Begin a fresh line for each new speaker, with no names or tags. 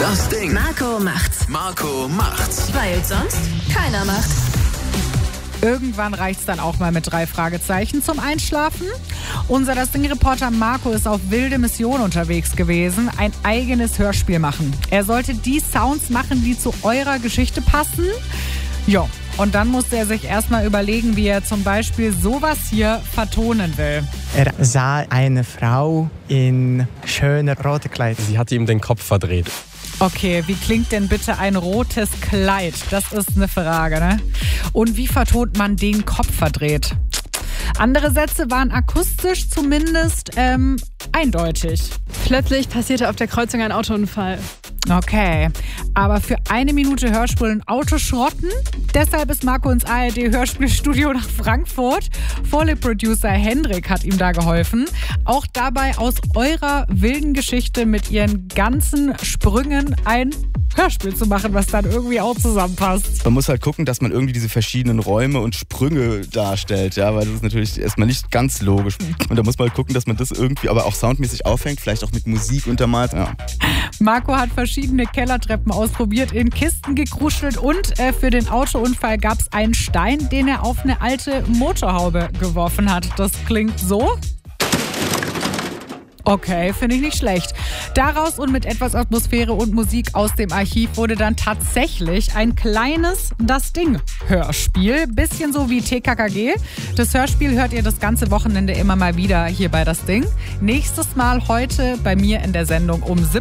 Das Ding.
Marco macht's.
Marco macht's.
Weil sonst keiner macht.
Irgendwann reicht's dann auch mal mit 3 Fragezeichen zum Einschlafen. Unser Das Ding-Reporter Marco ist auf wilde Mission unterwegs gewesen. Ein eigenes Hörspiel machen. Er sollte die Sounds machen, die zu eurer Geschichte passen. Ja, und dann musste er sich erstmal überlegen, wie er zum Beispiel sowas hier vertonen will.
Er sah eine Frau in schöner roter Kleid.
Sie hat ihm den Kopf verdreht.
Okay, wie klingt denn bitte ein rotes Kleid? Das ist eine Frage, ne? Und wie vertont man den Kopf verdreht? Andere Sätze waren akustisch zumindest eindeutig.
Plötzlich passierte auf der Kreuzung ein Autounfall.
Okay, aber für 1 Minute Hörspiel ein Auto schrotten? Deshalb ist Marco ins ARD-Hörspielstudio nach Frankfurt. Foley-Producer Hendrik hat ihm da geholfen. Auch dabei aus eurer wilden Geschichte mit ihren ganzen Sprüngen ein Hörspiel zu machen, was dann irgendwie auch zusammenpasst.
Man muss halt gucken, dass man irgendwie diese verschiedenen Räume und Sprünge darstellt, ja, weil das ist natürlich erstmal nicht ganz logisch. Und da muss man halt gucken, dass man das irgendwie aber auch soundmäßig aufhängt, vielleicht auch mit Musik untermalt. Ja.
Marco hat verschiedene Kellertreppen ausprobiert, in Kisten gekruschelt und für den Autounfall gab es einen Stein, den er auf eine alte Motorhaube geworfen hat. Das klingt so. Okay, finde ich nicht schlecht. Daraus und mit etwas Atmosphäre und Musik aus dem Archiv wurde dann tatsächlich ein kleines Das Ding-Hörspiel. Bisschen so wie TKKG. Das Hörspiel hört ihr das ganze Wochenende immer mal wieder hier bei Das Ding. Nächstes Mal heute bei mir in der Sendung um 17